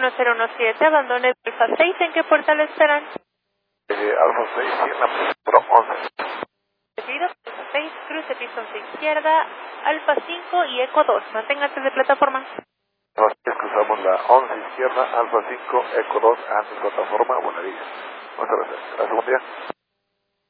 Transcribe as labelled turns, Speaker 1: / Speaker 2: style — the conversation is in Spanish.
Speaker 1: 1017, abandone Alfa 6, ¿en qué puerta le esperan?
Speaker 2: Alfa 6, tienda Pro 11.
Speaker 1: Recibido, Alfa 6, cruce piso hacia izquierda, Alfa 5 y Eco 2, manténgase de plataforma.
Speaker 2: Alfa 6, cruzamos la 11 izquierda, Alfa 5, Eco 2, antes plataforma, buena día. Muchas gracias. Gracias, buen día.